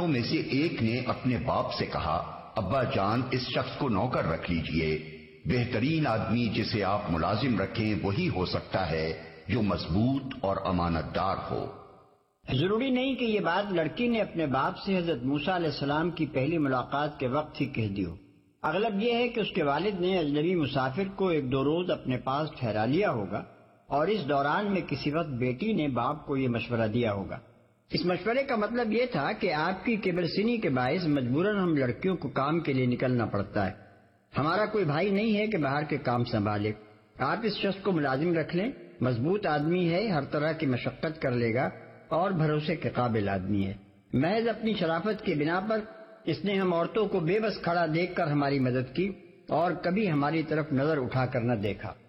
औलादों में से एक ने अपने बाप से कहा, अब्बा जान, इस शख्स को नौकर रख लीजिए। बेहतरीन आदमी जिसे आप मुलाजिम रखें वही हो सकता है जो मजबूत और अमानतदार हो। जरूरी नहीं कि ये बात लड़की ने अपने बाप से हजरत मूसा अलैहिस्सलाम की पहली मुलाकात के वक्त ही कह दी हो। अगलब यह है कि उसके वालिद ने अजनबी मुसाफिर को 1-2 रोज अपने पास ठहरा लिया होगा और इस दौरान में किसी वक्त बेटी ने बाप को ये मशवरा दिया होगा। इस मशवरे का मतलब ये था कि आपकी किबरसिनी के बायस मजबूरन हम लड़कियों को काम के लिए निकलना पड़ता है। हमारा कोई भाई नहीं है कि बाहर के काम संभाले। आप इस शख्स को मुलाजिम रख लें, मजबूत आदमी है, हर तरह की मशक्कत कर लेगा और भरोसे के काबिल आदमी है। महज अपनी शराफत की बिना पर इसने हम औरतों को बेबस खड़ा देखकर हमारी मदद की और कभी हमारी तरफ नजर उठाकर न देखा।